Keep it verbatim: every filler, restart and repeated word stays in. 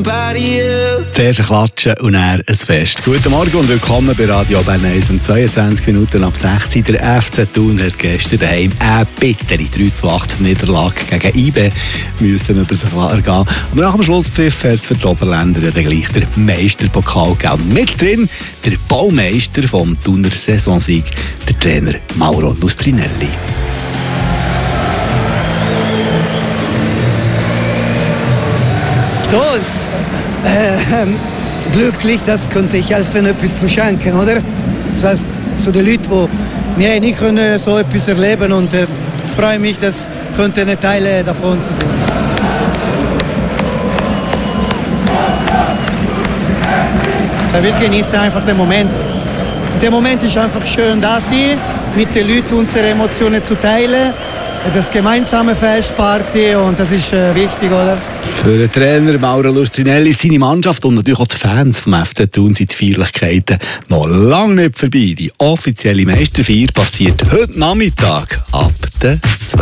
everybody up. Zuerst ein Klatschen und dann ein Fest. Guten Morgen und willkommen bei Radio Bern eins um zweiundzwanzig Minuten ab sechs. Der F C Thun hat gestern daheim eine bittere drei zu acht Niederlage gegen I B müssen über sich ergehen. Aber nach dem Schlusspfiff hat es für die Oberländer dann gleich der Meisterpokal gegeben. Mit drin der Baumeister vom Thuner Saisonsieg, der Trainer Mauro Lustrinelli. Stolz, äh, glücklich, das könnte ich helfen, etwas zu schenken, oder? Das heißt, zu den Leuten, die wir nicht können so etwas erleben und äh, es freut mich, dass könnte eine Teile davon zu sehen. Wir genießen einfach den Moment. Der Moment ist einfach schön, da sein, mit den Leuten unsere Emotionen zu teilen. Das gemeinsame Festparty und das ist äh, wichtig, oder? Für den Trainer Mauro Lustrinelli, seine Mannschaft und natürlich auch die Fans vom F C Thun sind die Feierlichkeiten noch lange nicht vorbei. Die offizielle Meisterfeier passiert heute Nachmittag ab der zwei.